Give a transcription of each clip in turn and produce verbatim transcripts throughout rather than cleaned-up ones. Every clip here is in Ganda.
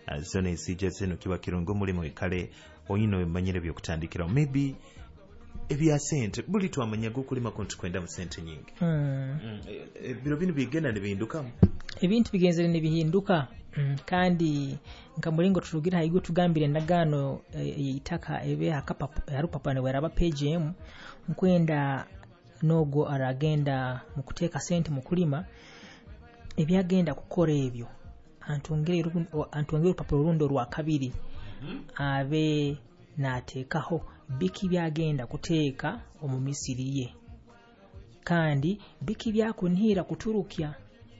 uh, zone ezijja zino kiba kirungu mulimu ekale oyina wemanyire byokutandikirawo maybe ebya sente buli twamanya gukulima konti kwenda mu sente nyingi mm. mm. e, biro bino bigenda ne bihindukamu ebintu bigenzere ne bihinduka mm. kandi nka mulingo turugira hayigo tugambire endagaano eyitaka e, ebe akapapa yarupapa ne weraba page emu nkwenda nogo aragenda mu kuteeka sente mu kulima ebyagenda kukora ebyo antongere antongere papa urundo rwa kabiri mm-hmm. abe nateekaho biki byagenda kuteeka omu Misiri ye kandi biki byakunihira kuturukya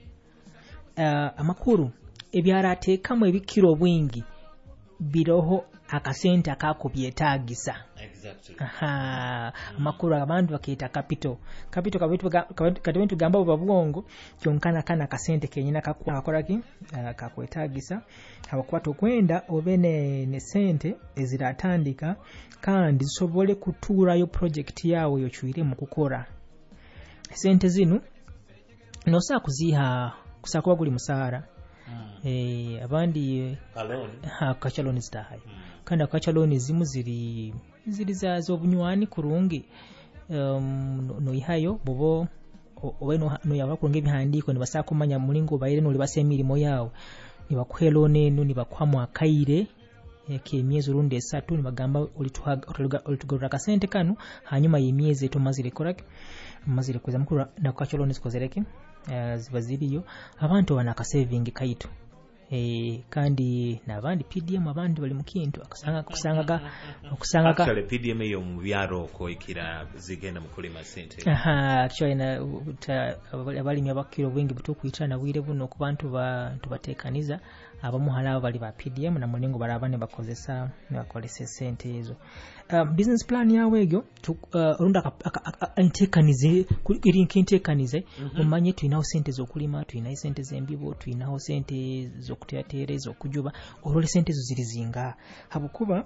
uh, amakuru ebyarateekamu ebikiro bwingi biroho akasente akako byetaagisa exactly aha amakuru abantu bakeeta capital capital kabitu kabitu gamba babwongo kyonkana kana kasente kenyina kakora ki uh, kakwetaagisa abakwata okwenda obene ne sente eziratandika kandi zisobole kutuura yo project yawe yochuire mu kukora sente zinu no sa kuziha kusakwa guli musara mm. eh abandi alone ha kachaloni zitahaye mm. kandi akachaloni zimu ziri ziri zazo obunywani kurungi um, no ihayo bobo obeno no yabakurunga bihandiko ni basaka kumanya mulingo bayire no libase emirimo yawo ni bakwelo nenu ni bakwamwa akaire ke myezi rundi esatu ni bagamba olitugorra kasente kanu hanyuma yemyezi eto mazire korake mazire kuza mukuru na kachaloni zikozereke uh, zibaziriyo abantu wana ka saving kaito eh kandi nabandi P D M abandi bali mukintu akusanga kusanga okusanga ka actually P D M yo mu byaro ko ikira zigenda mukulima sente aha actually na abali myabakiro bwingi butukwitana bwire buno ku bantu ba tubatekaniza abamuhala bali ba P D M na mulingo barabane bakozesa bakolese sente ezo um, business plan yawe egyo runda intekanize kuri kintekanize umanye tuinaho sente zo kulima tuinaho sente zembibo tuinaho sente zo kuteatere zo kujuba orole sente zo zirizinga habukuba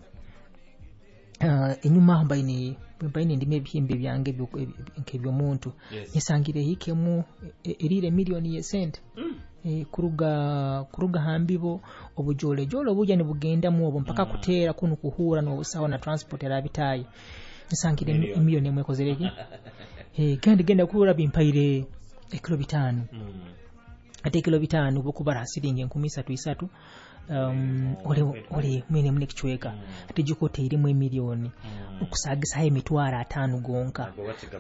uh, inyuma mbayini mbayini ndime bihimbe byange nkebyo muntu yes. Nisangire hikemu erire milioni ye sente mm. E, kuruga kuruga hambibo obujole jolo obuja ne bugenda mu obo mpaka mm. kuteera kuno kuhura no busawa na transport erabitayi nisangire milioni emwe kozereki eh kandi genda kuhura bimpaire ekilo bitano mm. ate kilo bitano bokubara asiringe enkumi isatu isatu um ole ole mwene mune kichweka mm. ate jikote iri mu milioni mm. okusagisa ha emitwara atano gonka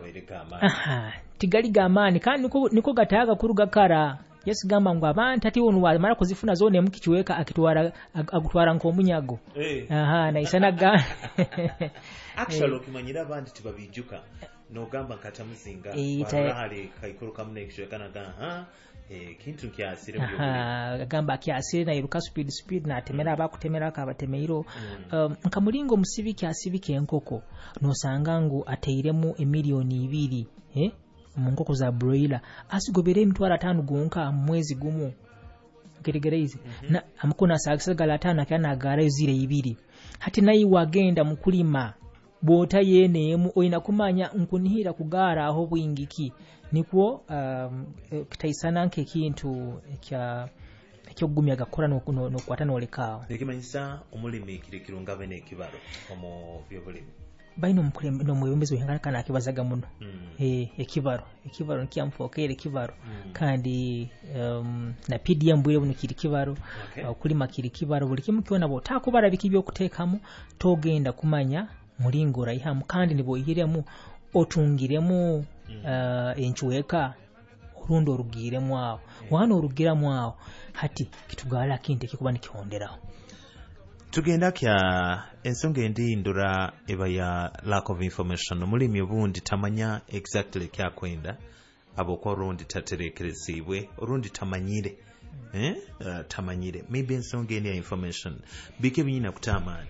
aha tigali gamani kandi niko niko gatayaga kuruga kara yes gamba ngo abantu ati wonu mara kuzifuna zone mukichweka akitwara agutwara nko munyago hey. Aha na isana ga actually ukimanyira abandi tibabijuka no gamba katamuzinga barahali kaikuruka mune kichweka na ga ha eh kintu kyasire byo aha gamba kyasire na iruka speed speed na temera abakutemera akabatemeiro mm. um, nkamulingo musibi kyasibike enkoko no sangangu ateiremu emilioni ibiri eh mungoko za broiler asigobere emitwala tano gonka mwezi gumu geregereze mm-hmm. na amukona sagisagala tano kana agara zire ibiri hati nayi wagenda mukulima bota yene emu oina kumanya nkunihira kugara aho bwingiki nikwo um, kitaisana nke kintu kya kyo gumya gakora no no kwatana olekawo ekimanyisa omulimi kirikirunga bene kibaro omo byobulimi baino mukulembe no muyombezo hangana kana akibazaga muno mm. eh ekibaro ekibaro nkyamfokere ekibaro mm. kandi um, na P D M bwire buno kiri kibaro okay. uh, kulima kiri kibaro buli kimu kiona bo takubara bikibyo kutekamo togenda kumanya mulingo rayihamu kandi nibo yiremu otungiremu mm. uh, enchweka orundo rugiremu awo yeah. Wano rugiramu awo hati kitugala kinte kikuba nikihonderaho tugenda kya ensonga endindura eba ya lack of information mulimi obundi tamanya exactly kya kwenda aboko rundi taterekerezibwe rundi tamanyire mm. eh uh, tamanyire maybe ensonga eni ya information bike binyina kutamani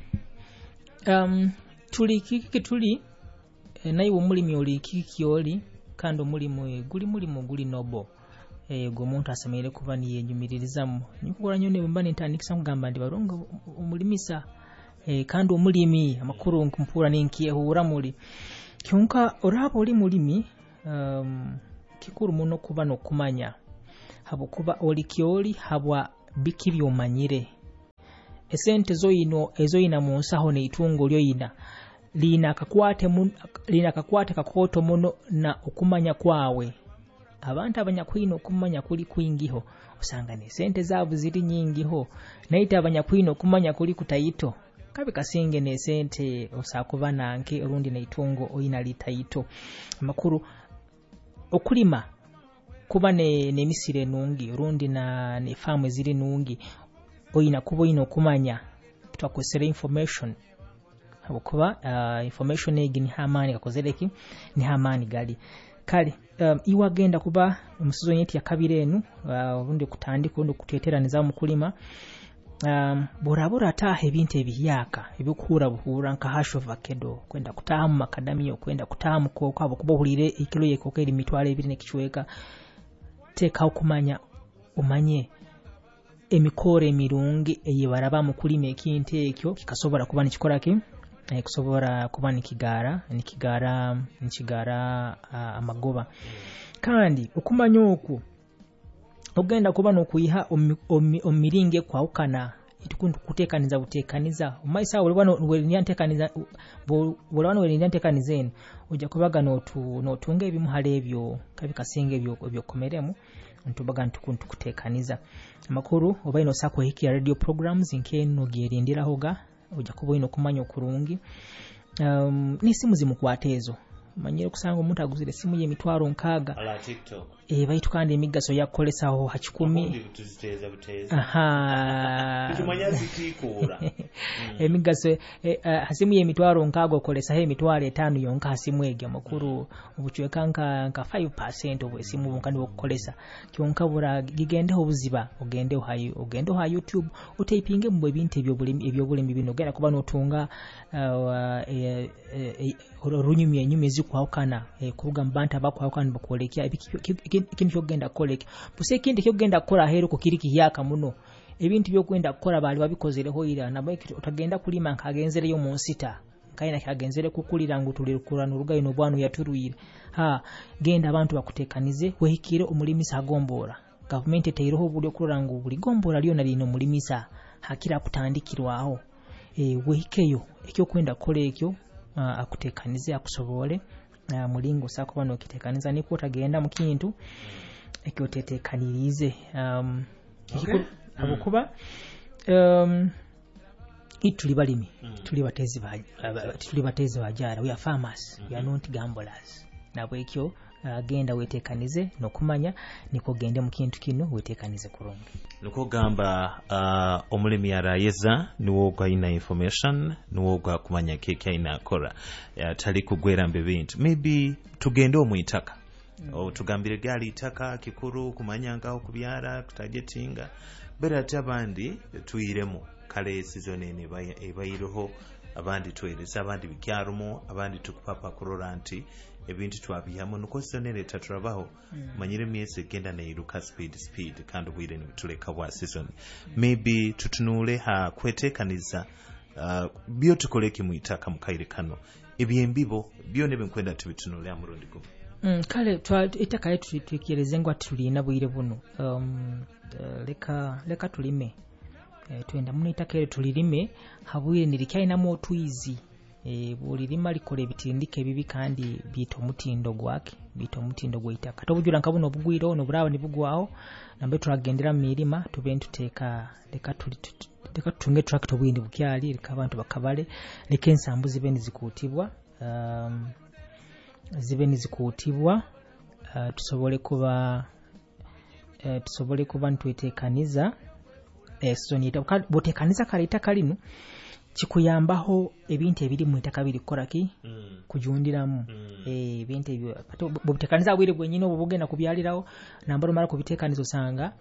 um tuli kiki tuli e, nayiwo mulimi oli kiki oli kando mulimo guli mulimo guli nobo eh go muntu asemere kuba ni yenyumiririzamu nikukora nyone mbani ntandikisa kugamba ndi barongo umulimisa eh kandi omulimi amakuru nkumpura ninkiye hura muri kyonka orabo oli mulimi um kikuru muno kuba no kumanya habo kuba oli kioli habwa bikibyo manyire esente zoyino ezoyina mu nsaho neitungo lyoyina lina kakwate mun, lina kakwate kakoto muno na okumanya kwawe abantu abanyakwino okumanya kuli kwingiho osanga ne sente zaabu ziri nyingiho naita abanyakwino okumanya kuli kutayito kabe kasinge ne sente osakuba nanke orundi neitungo oyina litayito amakuru okulima kuba ne nemisire nungi orundi na ne farm ziri nungi oyina kuba oyina okumanya twakwesera information habukuba uh, information egi ni hamani kakozereki ni hamani gali kale um, iwagenda kuba omusizo nyeti ya kabiri enu orundi uh, kutandika orundi kuteteraniza mu kulima um, borabora ataha ebintu ebiyaka ebikura buhura nka hash of avocado kwenda kutaha mu makadamia kwenda kutaha mu koko abo kuba hulire ikilo yekoko eri mitwalo ebiri nekichweka teka okumanya umanye emikore emirungi eyibaraba mu kulima ekintu ekyo kikasobora kuba nikikora ki kusobora kuba nikigara nikigara nikigara uh, amagoba kandi okumanya oku ogenda kuba nokuyiha omiringe kwa ukana itukuntu kutekaniza butekaniza umaisa olibano welinyantekaniza bolano welinyantekanizen ujja kubaga notu notunga ebimuhale ebyo kabikasinge ebyo ebyo komeremu ntubaga ntukuntu kutekaniza amakuru obaino sako hiki radio programs inkeno gerindira hoga ujja kuba ino kumanya okurungi um, n'esimu zimukwatezo manyire kusanga omuntu aguzire simu ye mitwaro nkaga ala TikTok eh baitu kandi emigaso yakolesa aho hakikumi tuziteza buteza aha kitumanya zitikura emigaso eh, uh, hasimu ye mitwaro nkaga okolesa he mitwaro etano yonka hasimu ege makuru obuchweka nka nka five percent obwesimu bunkandi bokukolesa kyonka bura gigende obuziba ogende hayo ogende ha YouTube utayipinge mu bintu ebyo bulimi ebyo bulimi bino gera kuba notunga uh, eh, eh, runyumi enyumi zikwawukana eh, kuruga mbanta bakwawukana bakolekya ikintu kyogenda koleka buse kindi kyogenda kola hero ko kiri kiyaka muno ebintu byokwenda kola bali babikozereho ira nabaki utagenda kulima nkagenzere mu nsita kaina kyagenzere kukulira ngutulira kurana urugayo no bwanu yaturuire ha genda abantu bakutekanize wehikire umulimisa agombora government eteiroho bulyo kurangu buli gombora lyo nali no mulimisa hakira kutandikirwaho eh wehikeyo ekyo kwenda kola ekyo uh, akutekanize akusobole Uh, mulingo sako bano kitekaniza niko tagenda mu kintu ekyo tetekanirize um okay. Abukuba um ituli balimi mm. tuli batezi ba uh, tuli batezi bajara we are farmers mm -hmm. we are not gamblers nabo ekyo agenda uh, wetekanize nokumanya niko gende mu kintu kino wetekanize kurungi nuko gamba uh, omulimi yarayeza niwo gwaina information niwo gwa kumanya keke ina akora uh, tali kugwera mbebintu maybe tugende omuyitaka mm. o tugambire gali itaka kikuru kumanya ngaho kubyara kutagetinga bera tabandi tuyiremo kale season ene ebayiroho abandi twereza abandi bikyarumo abandi tukupapa kuroranti ebintu twabiyamu nuko sonere taturabaho mm. manyire miese genda na iruka speed speed kandi bwire ni tuleka wa season mm. maybe tutunule ha kwetekaniza uh, byo tukoleki muitaka mukaire kano ebyembibo byo nebe nkwenda tubitunule amurundi ko mm, kale twa itaka yetu tukirezengwa tulina bwire buno um, uh, leka leka tulime e, twenda muno itaka yetu tulirime habwire nilikyina mo twizi e bulirima likole bitindike bibi kandi bito mutindo gwake bito mutindo gwitaka tobujura nkabuno bugwiro ono burawo ni bugwaho nambe turagendera mirima tubentu teka leka tuli leka tunge tractor bwindi bukyali leka abantu bakabale leka ensambu zibeni zikutibwa um, zibeni zikutibwa uh, tusobole kuba uh, tusobole kuba ntwetekaniza eh sonita botekaniza kale itaka lino chikuyambaho ebintu ebiri mu itaka biri koraki mm. kujundiramu mm. eh ebintu ebyo pato botekaniza bwire bwenyine obugenda kubyaliraho nambaro mara kubitekanizo sanga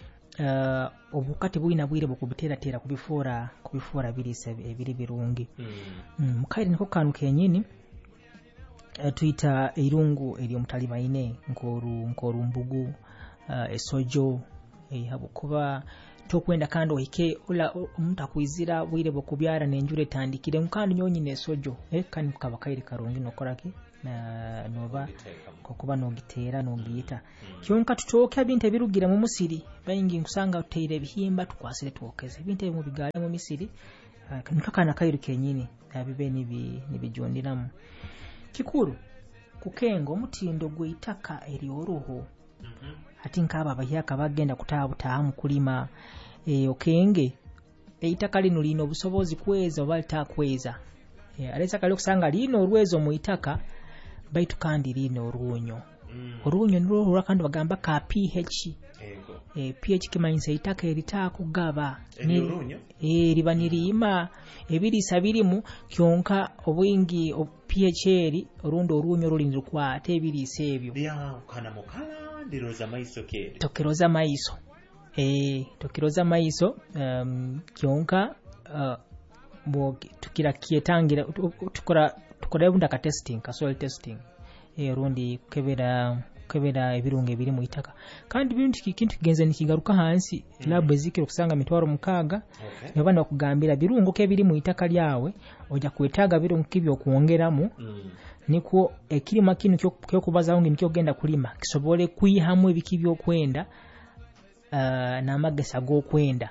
uh, obukati bwina bwire bukubitera tera kubifora kubifora biri ebiri birungi mm. mm, mukaire niko kanu kenyini uh, tuita irungu eri omutali ine nkoru nkoru mbugu uh, esojo eh habukuba tokwenda kando hike ula omuntu akwizira bwire bokubyara nenjure tandikire nkandi nyonyi nesojo eh kandi kaba kaire karungi nokoraki na noba kokuba nogiteera nogiyita kyonka tutooka bintu ebirugira mu Misiri bayingi nkusanga tuteire ebihimba tukwasire twokeze ebintu ebimu bigala mu Misiri nkakana kairu kenyini abibe nibi nibijondiramu kikuru kukenga omutindo gw'itaka eri oruho ati nkaba abayaka bagenda kutaabutamu kulima e okenge eitaka lino lino obusobozi kweza oba litakweza e, alesa kali okusanga lino olwezo mu itaka baitu kandi lino olunyo mm. olunyo nilo olwakandi bagamba ka pH ego e, pH kimanyisa itaka eritakugaba ni e liba nirima ebirisa birimu kyonka obwingi pH eri orundo olunyo olulindira kwate ebirisa ebyo bya kana mukala ndiroza maiso kere tokeroza maiso eh tokiroza maiso um, kyonka uh, bo tukira kietangira tukora tukora bunda ka testing ka soil testing eh rundi kebera kebera ebirunge biri mu itaka kandi bintu kikintu kigenze nikigaruka hansi mm. lab ezikiro kusanga mitwaro mukaga okay. Nabana kugambira birungo ke biri mu itaka lyawe oja kwetaga birungo kibyo kuongeramu mm. Niko ekirima kinu kyo kubaza ungi nikyo genda kulima kisobole kuyihamu ebikibyo kwenda Uh, na magesa go kwenda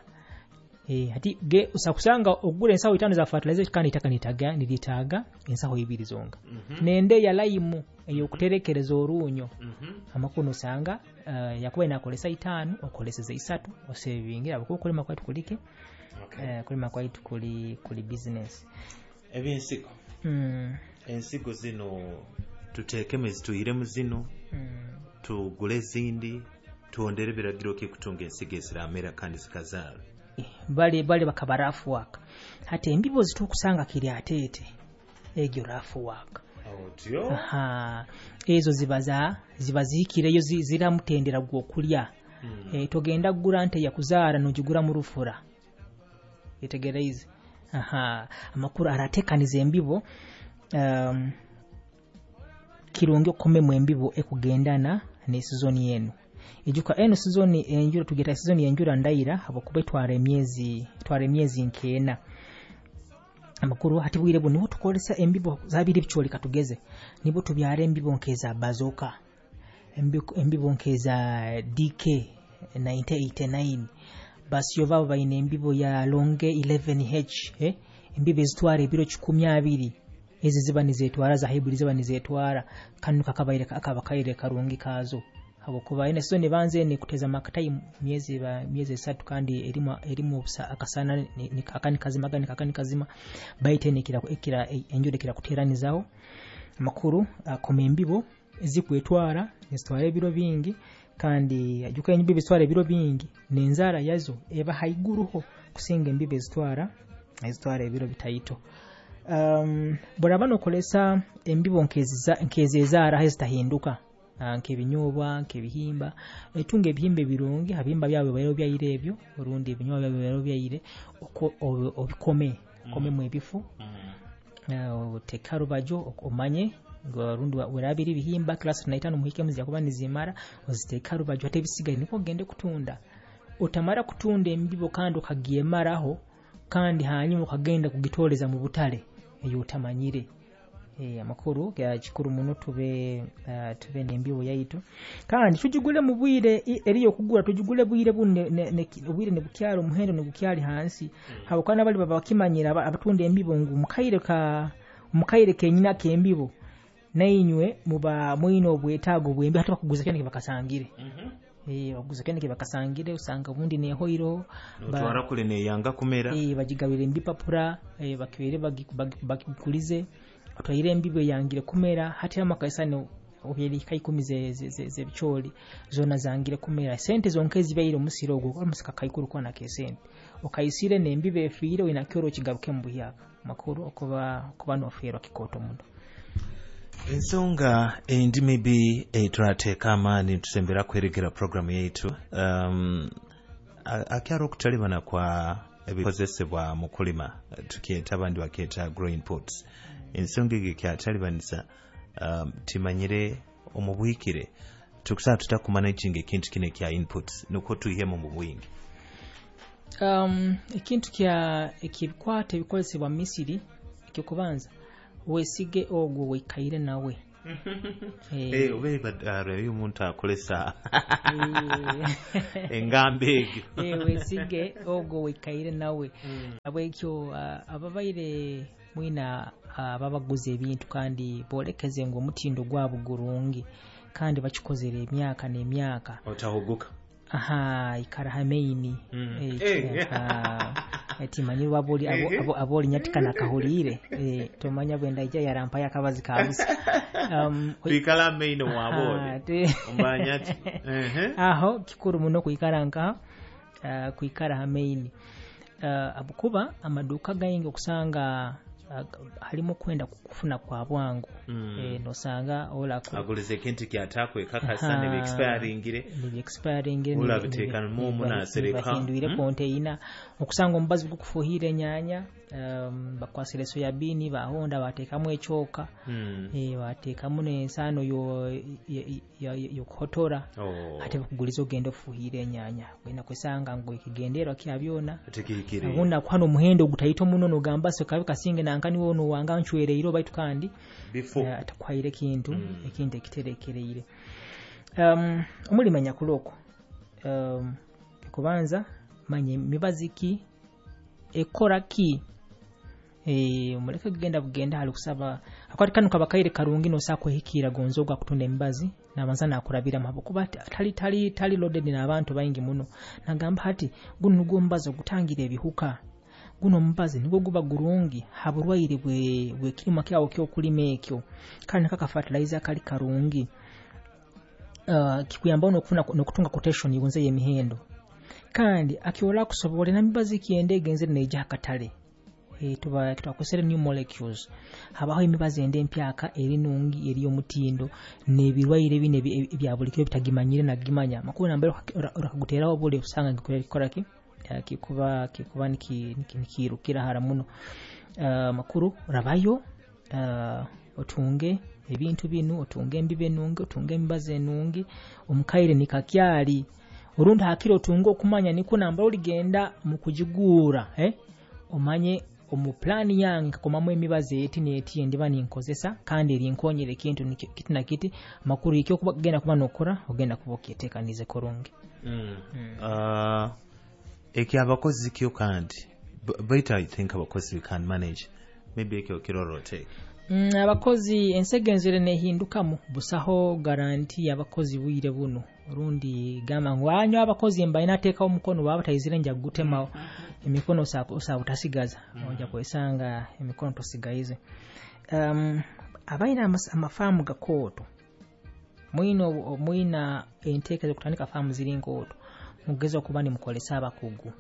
eh ati ge usakusanga ogure ensaho itano za fertilizer kandi itaka nitaga nilitaga ensaho ibiri zonga mm -hmm. Nende ya laimu eyo kuterekereza orunyo mm -hmm. Amakuno sanga uh, yakuba inakolesa itano okoleseza isatu osevingira abakokolema kwa tukulike okay. Uh, kulima kwa tukuli kuli business ebinsiko mm ensiko zino tutekemezi tuyire mu zino mm. Tugule zindi tuondere biragiro ke kutunga ensigo esiramera kandi zikazala bali bali bakabarafu waka hate embibo zitukusanga kiri atete egyo rafu waka audio aha ezo zibaza zibazikireyo zira mutendera gwo kulya mm. E, togenda gura nte ya kuzara nojigura mu rufura itegereize aha amakuru aratekanize embibo um, kirungi okome mu embibo ekugendana ne season yenu ejuka eno season enjura tugeta season enjura ndaira abakuba tware emyezi tware emyezi nkena amakuru hati bwire bwo niho tukolesa embibo zabiri bicholi katugeze nibo tubyare embibo nkeza bazoka embibo embibo nkeza D K nineteen eighty-nine basi yova bayine embibo ya longe eleven H eh embibo zitware biro kikumi abiri ezi zibani zetwara za hybrid zibani zetwara kanuka kabaire akabakaire karungi kazo abo kuba ine so ne banze ni kuteza makatai miezi ba miezi esatu kandi elimu elimu akasana ni, ni akani kazima gani akani kazima baite ni kira ekira enjode kira kuterani zao makuru akome embibo zikwetwara nistware biro bingi kandi ajuka embibo zitwara biro bingi nenzara yazo eba haiguruho kusinga embibo zitwara ezitwara biro bitaito um borabano kolesa embibo nkezi nkezi zara hezitahinduka nke binyobwa nke bihimba etunge bihimbe birungi habimba byawe bayero byayirebyo urundi binyobwa byawe bayero byayire uko obikome kome mu ebifu uh, tekaro bajo omanye ngo rundi werabiri bihimba class naitano muhike muzi yakuba nizimara ozitekaro bajo ate bisigaye niko gende kutunda utamara kutunda embibo kandi ukagiye maraho kandi hanyuma ukagenda kugitoleza mu butale eyo utamanyire eh amakuru ya kikuru muno tube uh, tube nembiwo yaitu kandi tujigule mu bwire eriyo kugura tujigule bwire bunne bwire ne bukyalo muhendo ne bukyali hansi mm. Habo kana bali baba bakimanyira abatunde embibo ngu mukaire ka mukaire kenyina kembibo nayinywe muba mwino bwetago bwembi hata bakuguza kene bakasangire mhm eh bakuguza kene bakasangire usanga bundi ne hoiro twara kule ne yanga kumera eh bajigabire mbipapura eh bakibere bagikulize atwayire embibo yangire kumera hati amakaisa no obiri kayikumize ze bicholi zona zangire kumera sente zonkezi bayire musiro ogwo amusika kayikuru kwana kesente okayisire ne embibo efire wina kyoro kigaruke mu buyaka makuru okuba kuba no fero kikoto mundo ensonga endi maybe etrate kama ni tusembera kweregera program yetu um akyaro kutalibana kwa ebikozesebwa mu kulima tukieta abandi baketa grow inputs ensonga ege kyatalibanisa um, timanyire omubwikire tukusa tutakumanaging ekintu kine kya inputs nuko tuyemo mu bwingi um ekintu kya ekikwate bikozesebwa Misiri ekikubanza wesige ogwo wekaire nawe eh obe badara y'omuntu akolesa engambe egyo eh wesige ogo wekaire nawe abwekyo ababaire mwina ababaguze ebintu kandi bolekeze ngo omutindo gwabo gurungi kandi bakikozera emyaka n'emyaka otahuguka aha ikarahameini eti manyiru aboli abo aboli nyatikana kahulire eh tomanya bwenda ija yarampa yakabazi kabusa um ikarahameini wabole ombanyati eh aho kikuru muno kuikaranka kuikarahameini abukuba amaduka gayinga okusanga halimo kwenda kufuna kwa bwangu mm. eh nosanga ola ko agulize kintu kyatako ekakasa ne expiring ire ne expiring ire ola bitekana mu muna sereka hinduire mm. container okusanga ombazi gukufuhire nyanya um, bakwasire soya bini ba honda batekamu echoka mm. eh batekamu n'ensano yo yo, yo kotora oh. ate kugulizo gendo fuhire nyanya wena kwesanga ngo ikigendero kyabyona atekikire abunda kwano muhendo gutayito muno no gamba se kabi kasinge nankani wono wanga nchwere iro baitu kandi before uh, atakwaire kintu mm. ekinde ekiterekereire um omuli manya kuloko um kubanza manye mibaziki ekora ki eh umuleka kugenda bugenda hali kusaba akwati kanu kabakaire karungi no sako hikira gonzo gwa kutunda embazi nabanza nakurabira mabukuba tali tali tali loaded n'abantu bayingi muno nagamba hati guno gombazo gutangira ebihuka guno mbazi nigo guba gurungi haburwaire bwe bwe kirima kyawo kyo kulima ekyo kandi kaka fertilizer kali karungi uh, kikuyamba no kufuna no kutunga quotation yibunze yemihendo kandi akiola kusobole na mibazi kiende genze neja katale e tuba twakusere new molecules habaho imibazi ende mpyaka eri nungi eri omutindo nebirwaire bine byabulikyo bitagimanyire na gimanya makuru nambere rakaguteraho bole usanga ngikora ki kikuba kikuba nikirukira hara muno uh, makuru rabayo uh, otunge ebintu binu otunge embibe nungi otunge embaze nungi omukaire nikakyali urunda hakiro tungo kumanya niko namba oligenda mukujigura eh omanye omu plan yange komamwe emibaze eti neti ndiba ninkozesa kandi eri nkonyere kintu kiti na kiti makuru ikyo kubagenda kuba nokora ogenda kuboketekanize korungi mm. mm. uh eki abakozi kyo kandi but I think abakozi we can manage maybe ekyo kirorote mm, abakozi ensegenzere nehindukamu busaho garanti abakozi buire buno rundi gama ngwanyo abakozi mbaina teka omukono baba tayizire nja gutema emikono osa utasigaza onja mm. kwesanga emikono tosigayize um abaina amafamu gakoto mwino mwina entekezo kutandika famu ziri nkoto mugezo kuba ni mukolesa abakugu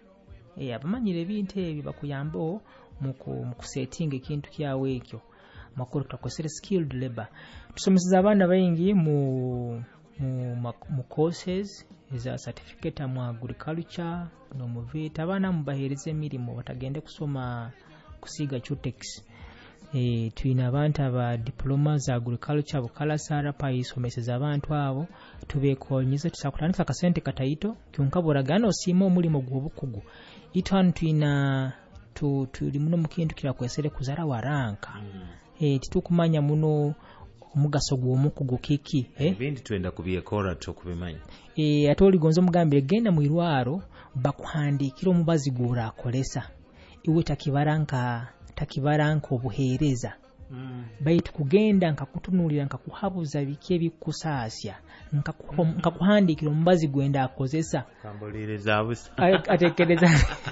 eh abamanyire ebintu ebi bakuyambo muku mukusetting ekintu kyawe ekyo makuru takosere skilled labor tusomesiza abana bayingi mu mu, mu courses eza certificate mu agriculture no mu vet abana mubahereze mirimo batagende kusoma kusiga chutex eh tuina abantu aba diploma za agriculture bukala sara payisomeseza abantu abo tubekonyize tusakutandika akasente katayito kyonkaboragano simo mulimo gwobukugu itwan tuina tu tuli muno mukintu kira kwesere kuzara waranka mm. eh titukumanya muno omugaso gwomukugu kiki eh ebindi twenda kubyekora to kubimanya eh atoli gonzo mugambire genda mu irwaro bakuhandikira omubazi gura akolesa iwe takibaranka takibaranka obuhereza mm. baitu kugenda nkakutunulira nkakuhabuza bike bikusasya nkakuhandikira mm. omubazi gwenda akozesa kambolireza abusa atekereza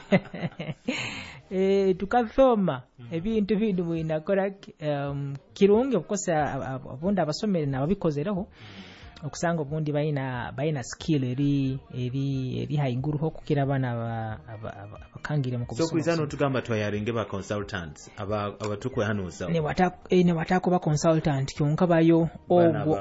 eh tukasoma mm. ebintu bintu bwina kora um, kirungi okukosa abunda abasomere nababikozeraho mm. okusanga obundi bayina bayina skill eri eri eri haiguru ho kukira bana abakangire mu kubisoma so kwizano tugamba twayaringe ba consultants aba abatukwe hano za ne watako ne watako ba consultant kyonka bayo ogwo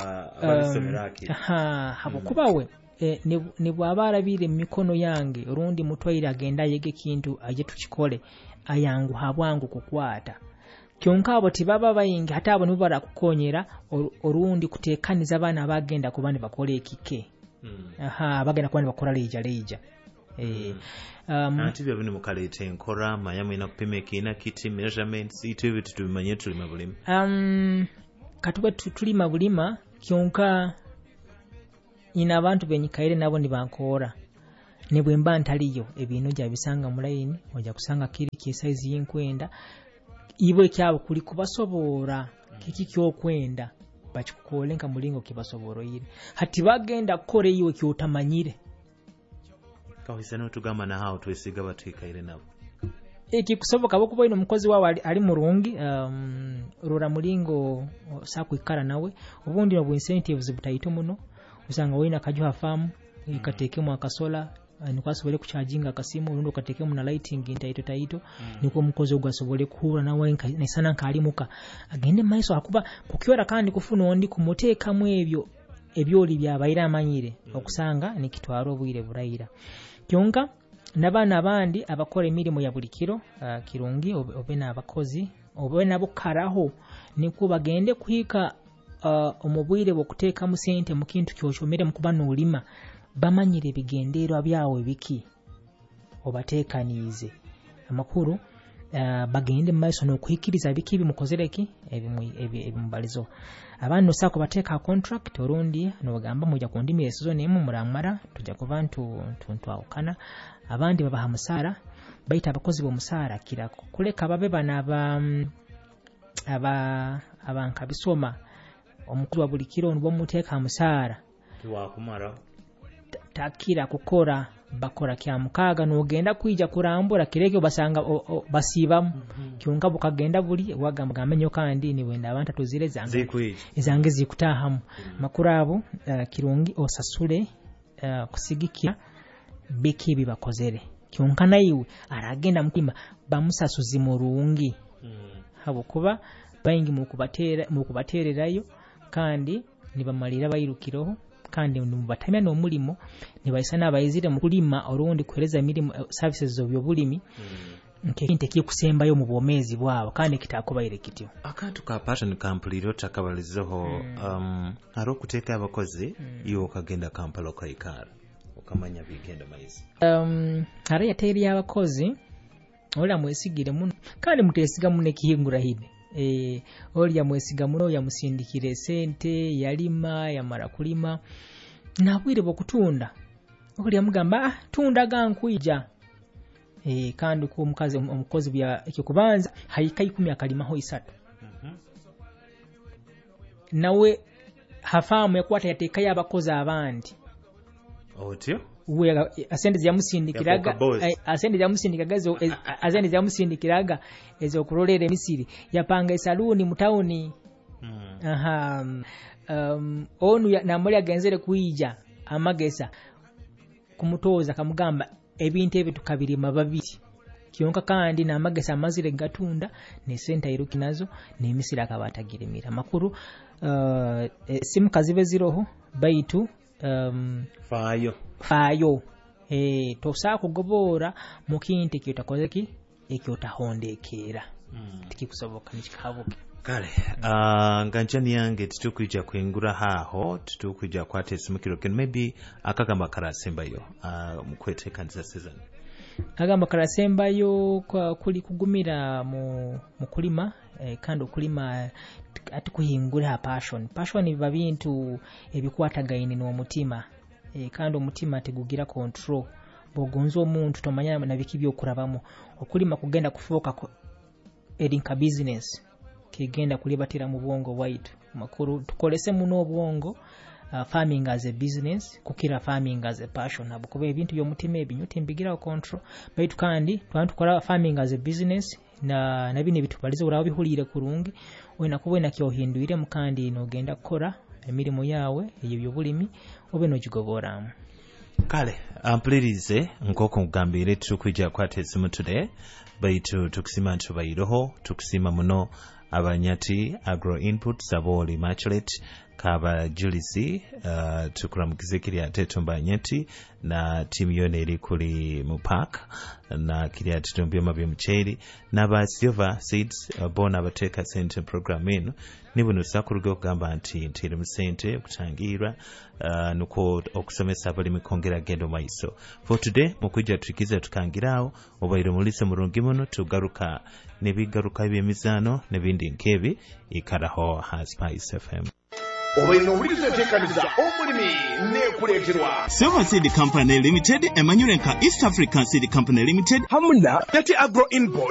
ha habo kubawe e, ne, ne bwabarabire mikono yange rundi mutwaira agenda yege kintu aje tukikole ayangu habwangu kukwata kyonka abo tibaba bayingi hata abo nibara kukonyera orundi kutekaniza abana bagenda kubane bakole ekike mm. aha bagenda kubane bakora leja leja eh um ati bya bino mukalete enkora mayamo ina kupimeka ina kiti measurements itu bitu tumanye tuli mabulimi um katuba tulima bulima kyonka ina abantu benyikaire nabo nibankora ne bwemba ntaliyo ebintu gya bisanga mu line oja kusanga kiri ki size y'inkwenda ibo kyabo kuli kubasobora kiki kyokwenda bakikole nka mulingo kibasoboro yire hati bagenda kore yiwe kyotamanyire kawisa no tugamba na hao twesiga batwikaire nabo eki kusoboka bokuba ino mukozi wawe ali, ali murungi um, rura mulingo sakwikara nawe ubundi no incentives butayito muno usanga wina kajuha famu mm. ikatekemu akasola nikwasobole kucharginga akasimu urundo katekemu na lighting intayito tayito mm. niko mukozi ogwasobole kuhura nawe nesana nkalimuka agende maiso akuba kukiora kandi kufuna ondi kumuteka mu ebyo ebyoli byabayira amanyire mm. okusanga nikitwaro obwire burayira kyonka nabana abandi abakora emirimo ya bulikiro uh, kirungi obe n'abakozi obe nabo karaho niko bagende kuhika uh, omubwire bokuteka mu sente mu kintu kyochomere mu kuba n'olima bamanyire bigendero byawe biki obatekanize amakuru uh, bagende maiso no kuhikiriza biki bimukozereki ebimubalizo abantu sako bateka contract orundi no bagamba mujya kundimi eseason emu muramara tujja kubantu tuntu awukana abandi babaha musara baita abakozi bo musara kira kuleka babe bana aba aba abanka bisoma omukuru wa bulikiro nbo muteka musara kiwa kumara takira kukora bakora kya mukaga nogenda kuija kurambura kireke basanga o, o, basiba mm-hmm. kyonka bukagenda buli wagamba amenyo kandi ni wenda abantu tuzire zange izange zikutahamu mm-hmm. makurabo uh, kirungi osasule uh, kusigikira biki bibakozere kyonka nayiwe aragenda mutima bamusasuzi murungi mm-hmm. habo kuba bayingi mu kubatera mu kubatererayo kandi nibamalira bayirukiroho kandi nubatamya no mulimo nibayisana abayizire mu kulima orundi kuhereza emirimo services zo byobulimi mm. nkinte kikusembayo mu bomezi bwabo kandi kitakubayire kityo akantu ka pattern kampuliro takabalizeho mm. um aro kuteka abakozi mm. iyo kagenda Kampala kaikara ukamanya bigenda maize um ari yateri abakozi ola mwesigire muno kandi mutesiga mune kihingura hine eh oli ya mwesiga muno ya musindikire sente yalima ya mara kulima nabwire bokutunda oli amugamba ah tunda gankuija eh kandi ko mukazi omukozi bya ekikubanza hayika ikumi akalima ho isatu mhm nawe hafamu yakwata yateka yabakozi abandi otyo we asende ya musindikiraga asende ya musindikiraga zo asende ya musindikiraga ezo kurolere Misiri yapanga saluni mutauni mm. aha um onu ya namuli agenzere kuija amagesa kumutoza kamugamba ebintu ebi tukabirima babiri kyonka kandi na amagesa amazire gatunda ne senta irukinazo ne Misiri akabatagirimira makuru uh, e, simu kazibe ziroho baitu um fayo fayo eh tosa kugobora mu kinte kyotakozeki ekyotahondekera mm. tikikusoboka nikikabuke kale uh, nganjani yange tutukuija kwengura haho tutukuija kwate simukiro ken maybe akagamba karasembayo uh, mukweteka nza season agamba karasembayo kwa kuli kugumira mu mukulima eh, kandi okulima atukuhingura passion passion biba bintu ebikwatagaine no mutima e, kandi omutima tegugira control bogonzo omuntu tomanya na biki byokurabamo okulima kugenda kufoka ko edinka business kigenda kulibatira mu bwongo waitu makuru tukolese muno obwongo uh, farming as a business kukira farming as a passion abukuba ebintu byomutima ebinyuti mbigira control baitu kandi twantu kola farming as a business na nabine bitubalize uraho bihulire kurungi wena kubona kyo hinduire mukandi no genda kukora emirimo yawe ebyo bulimi obe no jigoboramu kale amplirize nkoko ngambire tukujja kwatese mutude baitu tukusima ntu bayiroho tukusima muno abanyati agro inputs aboli immaculate kaba Julisi uh, tukuramukize kiri ate tumbanyeti na timu yone eri kuli mu park na kiri ate tumbye mabye mucheri na ba Silver Seeds uh, bona abateka sente program eno nibuno sakuruga okugamba nti ntiri mu sente okutangira uh, nuko okusomesa abalimi kongera gendo maiso. For today mukujja tukiza tukangirawo obaire mulise murungi muno tugaruka nebigaruka by'emizano nebindi nkebi ikaraho ha Spice F M. Obaino ulize tekaniza omulimi ne kuleterwa Silver Seed Company Limited, Emmanuel East African Seed Company Limited, hamuna Tati Agro Import